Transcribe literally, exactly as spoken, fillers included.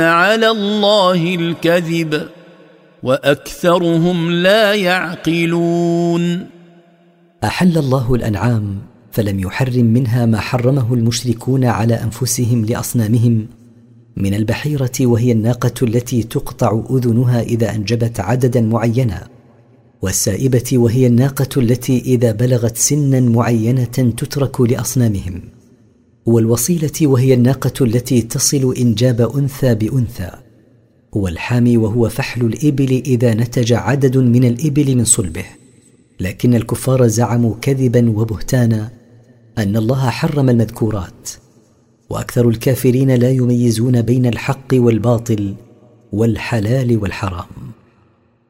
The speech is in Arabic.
على الله الكذب وأكثرهم لا يعقلون. أحل الله الأنعام فلم يحرم منها ما حرمه المشركون على أنفسهم لأصنامهم من البحيرة، وهي الناقة التي تقطع أذنها إذا أنجبت عددا معينا، والسائبة وهي الناقة التي إذا بلغت سنا معينة تترك لأصنامهم، والوصيلة وهي الناقة التي تصل إنجاب أنثى بأنثى، والحامي وهو فحل الإبل إذا نتج عدد من الإبل من صلبه. لكن الكفار زعموا كذبا وبهتانا أن الله حرم المذكورات، وأكثر الكافرين لا يميزون بين الحق والباطل والحلال والحرام.